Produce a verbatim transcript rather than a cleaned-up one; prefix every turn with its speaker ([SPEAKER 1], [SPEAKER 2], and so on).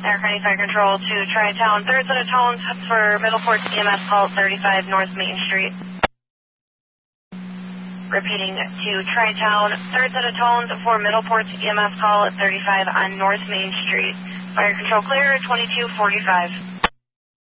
[SPEAKER 1] Air County Fire Control to Tri-Town. Third set of tones for Middleport E M S call at thirty-five North Main Street. Repeating to Tri-Town. Third set of tones for Middleport E M S call at thirty-five on North Main Street. Fire Control clear, twenty-two forty-five.